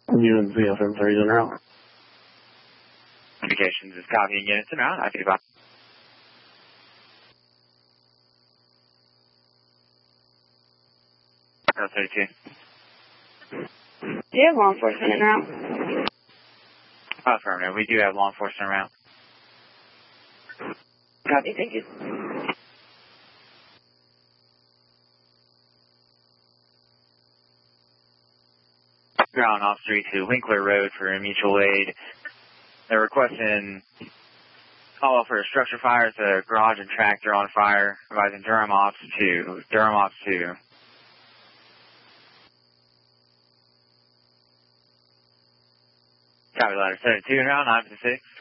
Unit 30730 en route. Communications is copying units en route. I think about. Route 32. Do you have law enforcement en route? Affirmative. We do have law enforcement en route. Copy, thank you. Ground Officer to Winkler Road for mutual aid. They're requesting call for a structure fire. It's a garage and tractor on fire. Advising Durham Ops 2. Durham Ops 2. Copy letter 72 en route, 956.